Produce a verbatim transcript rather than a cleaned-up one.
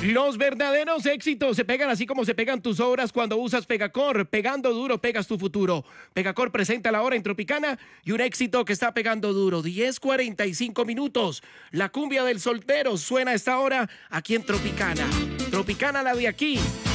Los verdaderos éxitos se pegan así como se pegan tus obras cuando usas Pegacor. Pegando duro, pegas tu futuro. Pegacor presenta la hora en Tropicana y un éxito que está pegando duro. diez cuarenta y cinco minutos. La cumbia del soltero suena a esta hora aquí en Tropicana. Tropicana, la de aquí.